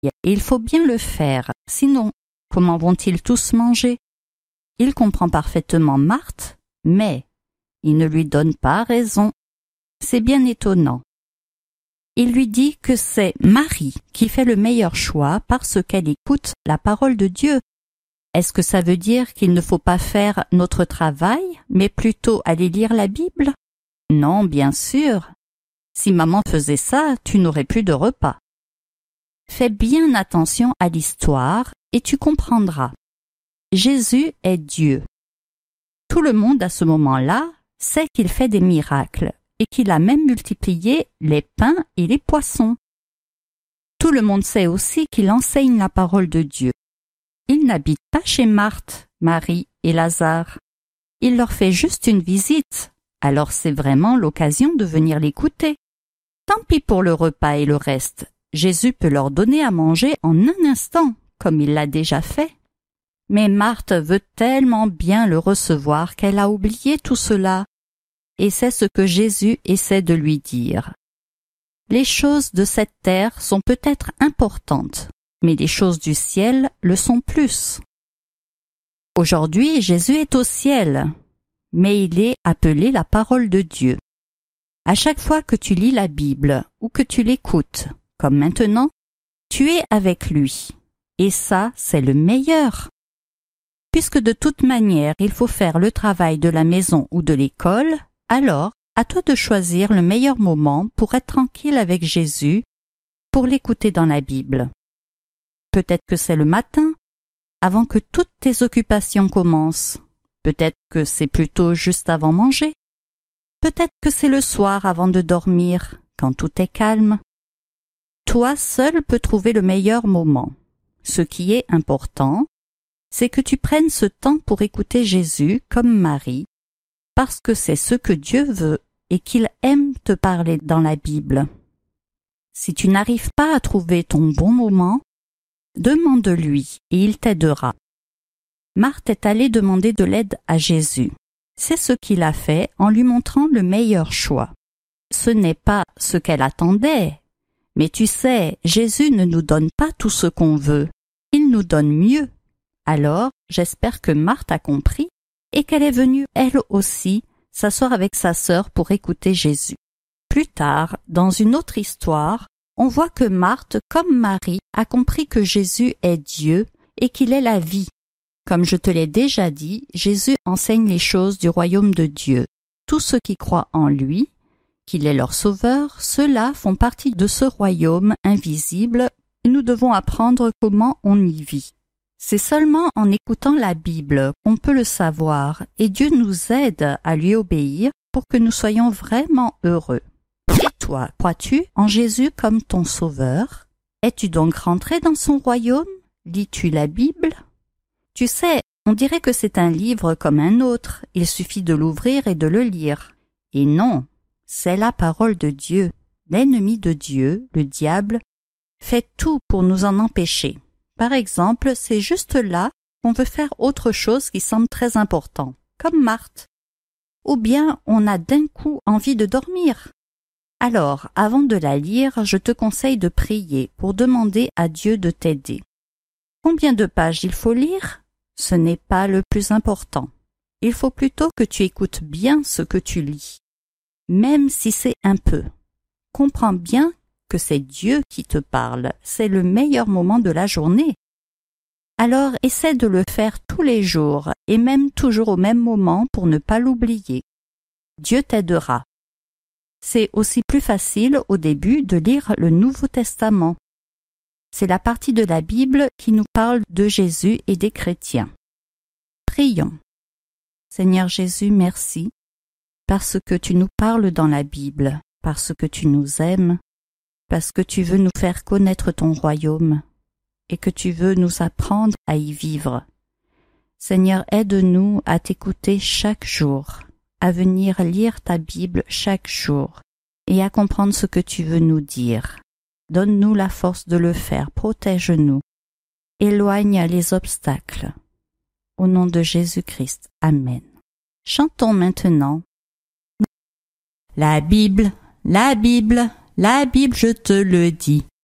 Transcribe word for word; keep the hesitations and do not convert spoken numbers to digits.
et il faut bien le faire, sinon, comment vont-ils tous manger? Il comprend parfaitement Marthe, mais il ne lui donne pas raison. C'est bien étonnant. Il lui dit que c'est Marie qui fait le meilleur choix parce qu'elle écoute la parole de Dieu. Est-ce que ça veut dire qu'il ne faut pas faire notre travail, mais plutôt aller lire la Bible? Non, bien sûr. Si maman faisait ça, tu n'aurais plus de repas. Fais bien attention à l'histoire et tu comprendras. Jésus est Dieu. Tout le monde à ce moment-là sait qu'il fait des miracles et qu'il a même multiplié les pains et les poissons. Tout le monde sait aussi qu'il enseigne la parole de Dieu. Il n'habite pas chez Marthe, Marie et Lazare. Il leur fait juste une visite, alors c'est vraiment l'occasion de venir l'écouter. Tant pis pour le repas et le reste, Jésus peut leur donner à manger en un instant, comme il l'a déjà fait. Mais Marthe veut tellement bien le recevoir qu'elle a oublié tout cela. Et c'est ce que Jésus essaie de lui dire. Les choses de cette terre sont peut-être importantes, mais les choses du ciel le sont plus. Aujourd'hui, Jésus est au ciel, mais il est appelé la parole de Dieu. À chaque fois que tu lis la Bible ou que tu l'écoutes, comme maintenant, tu es avec lui. Et ça, c'est le meilleur. Puisque de toute manière, il faut faire le travail de la maison ou de l'école, alors, à toi de choisir le meilleur moment pour être tranquille avec Jésus, pour l'écouter dans la Bible. Peut-être que c'est le matin, avant que toutes tes occupations commencent. Peut-être que c'est plutôt juste avant manger. Peut-être que c'est le soir avant de dormir, quand tout est calme. Toi seul peux trouver le meilleur moment. Ce qui est important, c'est que tu prennes ce temps pour écouter Jésus comme Marie, parce que c'est ce que Dieu veut et qu'il aime te parler dans la Bible. Si tu n'arrives pas à trouver ton bon moment, demande-lui et il t'aidera. Marthe est allée demander de l'aide à Jésus. C'est ce qu'il a fait en lui montrant le meilleur choix. Ce n'est pas ce qu'elle attendait, mais tu sais, Jésus ne nous donne pas tout ce qu'on veut, il nous donne mieux. Alors, j'espère que Marthe a compris et qu'elle est venue, elle aussi, s'asseoir avec sa sœur pour écouter Jésus. Plus tard, dans une autre histoire, on voit que Marthe, comme Marie, a compris que Jésus est Dieu et qu'il est la vie. Comme je te l'ai déjà dit, Jésus enseigne les choses du royaume de Dieu. Tous ceux qui croient en lui, qu'il est leur sauveur, ceux-là font partie de ce royaume invisible et nous devons apprendre comment on y vit. C'est seulement en écoutant la Bible qu'on peut le savoir et Dieu nous aide à lui obéir pour que nous soyons vraiment heureux. Et toi, crois-tu en Jésus comme ton sauveur? Es-tu donc rentré dans son royaume? Lis-tu la Bible? Tu sais, on dirait que c'est un livre comme un autre, il suffit de l'ouvrir et de le lire. Et non, c'est la parole de Dieu. L'ennemi de Dieu, le diable, fait tout pour nous en empêcher. Par exemple, c'est juste là qu'on veut faire autre chose qui semble très important, comme Marthe. Ou bien on a d'un coup envie de dormir. Alors, avant de la lire, je te conseille de prier pour demander à Dieu de t'aider. Combien de pages il faut lire? Ce n'est pas le plus important. Il faut plutôt que tu écoutes bien ce que tu lis, même si c'est un peu. Comprends bien que c'est Dieu qui te parle, c'est le meilleur moment de la journée. Alors essaie de le faire tous les jours et même toujours au même moment pour ne pas l'oublier. Dieu t'aidera. C'est aussi plus facile au début de lire le Nouveau Testament. C'est la partie de la Bible qui nous parle de Jésus et des chrétiens. Prions. Seigneur Jésus, merci, parce que tu nous parles dans la Bible, parce que tu nous aimes, parce que tu veux nous faire connaître ton royaume et que tu veux nous apprendre à y vivre. Seigneur, aide-nous à t'écouter chaque jour, à venir lire ta Bible chaque jour et à comprendre ce que tu veux nous dire. Donne-nous la force de le faire, protège-nous, éloigne les obstacles. Au nom de Jésus-Christ, Amen. Chantons maintenant. La Bible, la Bible, la Bible, je te le dis.